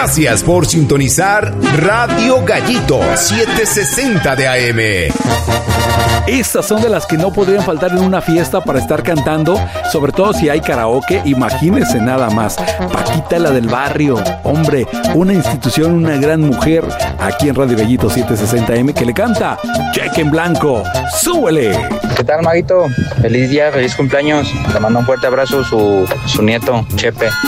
Gracias por sintonizar Radio Gallito 760 de AM. Estas son de las que no podrían faltar en una fiesta para estar cantando, sobre todo si hay karaoke. Imagínense nada más. Paquita, la del barrio, hombre, una institución, una gran mujer, aquí en Radio Gallito 760M, que le canta Cheque en Blanco. ¡Súbele! ¿Qué tal, Maguito? Feliz día, feliz cumpleaños. Le mando un fuerte abrazo su nieto, Chepe.